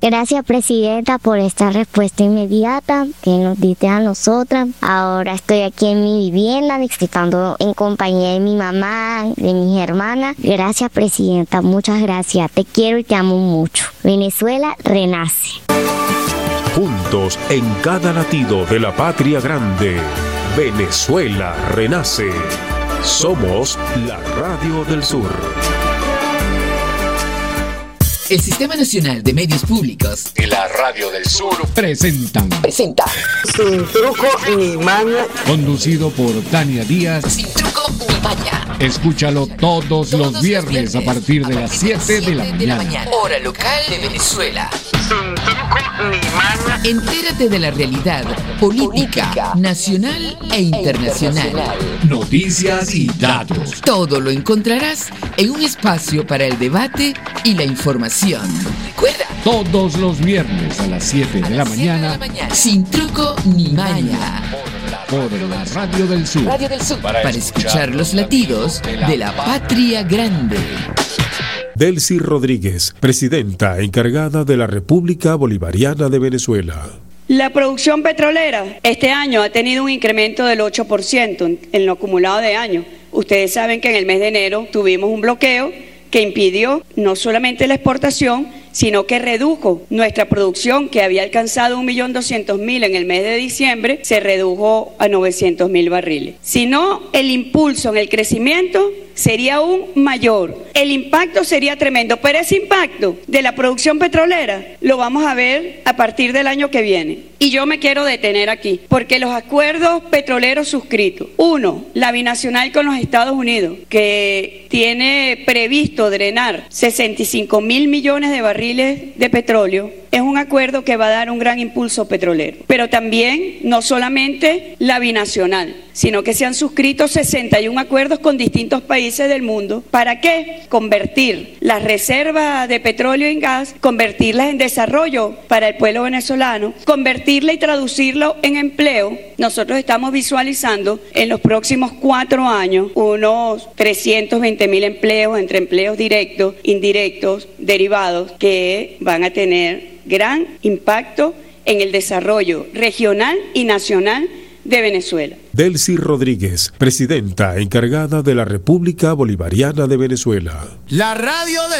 Gracias, presidenta, por esta respuesta inmediata que nos diste a nosotras. Ahora estoy aquí en mi vivienda disfrutando en compañía de mi mamá, de mis hermanas. Gracias, presidenta, muchas gracias. Te quiero y te amo mucho. Venezuela renace. Juntos en cada latido de la patria grande. Venezuela renace. Somos la Radio del Sur. El Sistema Nacional de Medios Públicos y la Radio del Sur presenta Sin truco ni maña. Conducido por Tania Díaz. Sin truco ni maña. Escúchalo todos los viernes a partir de las 7 de la mañana. Hora local de Venezuela. Sin truco ni maña. Entérate de la realidad política, nacional e internacional. Noticias y datos. Todo lo encontrarás en un espacio para el debate y la información. Recuerda, todos los viernes a las 7 de la mañana. Sin truco ni maña. Por la Radio del Sur. Radio del Sur. Para escuchar los latidos de la patria grande. Delcy Rodríguez, presidenta encargada de la República Bolivariana de Venezuela. La producción petrolera este año ha tenido un incremento del 8% en lo acumulado de año. Ustedes saben que en el mes de enero tuvimos un bloqueo que impidió no solamente la exportación, sino que redujo nuestra producción, que había alcanzado 1.200.000 en el mes de diciembre, se redujo a 900.000 barriles. Si no, el impulso en el crecimiento sería aún mayor. El impacto sería tremendo, pero ese impacto de la producción petrolera lo vamos a ver a partir del año que viene. Y yo me quiero detener aquí, porque los acuerdos petroleros suscritos, uno, la binacional con los Estados Unidos, que tiene previsto drenar 65.000 millones de barriles de petróleo, es un acuerdo que va a dar un gran impulso petrolero. Pero también, no solamente la binacional, sino que se han suscrito 61 acuerdos con distintos países del mundo. ¿Para qué? Convertir las reservas de petróleo en gas, convertirlas en desarrollo para el pueblo venezolano, convertirla y traducirlo en empleo. Nosotros estamos visualizando en los próximos 4 años unos 320.000 empleos, entre empleos directos, indirectos, derivados, que van a tener gran impacto en el desarrollo regional y nacional de Venezuela. Delcy Rodríguez, presidenta encargada de la República Bolivariana de Venezuela. La radio de